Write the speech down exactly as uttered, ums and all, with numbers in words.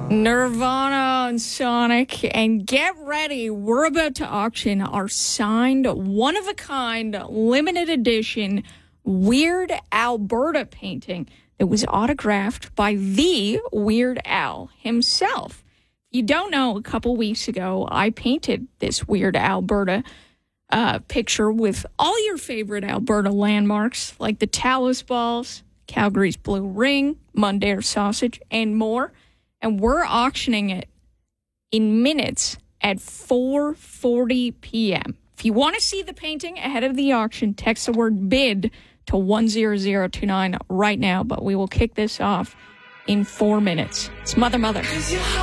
Nirvana and Sonic, and get ready. We're about to auction our signed, one-of-a-kind, limited edition Weird Alberta painting that was autographed by the Weird Al himself. If you don't know, a couple weeks ago, I painted this Weird Alberta uh, picture with all your favorite Alberta landmarks, like the Talus Balls, Calgary's Blue Ring, Mundare Sausage, and more. And we're auctioning it in minutes at four forty p.m. If you want to see the painting ahead of the auction, text the word BID to one zero zero two nine right now. But we will kick this off in four minutes. It's Mother Mother.